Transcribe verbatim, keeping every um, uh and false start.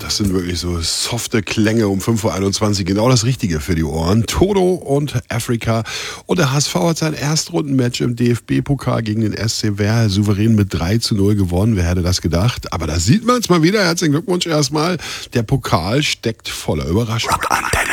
das sind wirklich so softe Klänge um fünf Uhr einundzwanzig, genau das Richtige für die Ohren. Toto und Afrika. Und der H S V hat sein Erstrundenmatch im D F B-Pokal gegen den S C Verl souverän mit drei zu null gewonnen. Wer hätte das gedacht? Aber da sieht man es mal wieder. Herzlichen Glückwunsch erstmal. Der Pokal steckt voller Überraschungen. Rockantenne.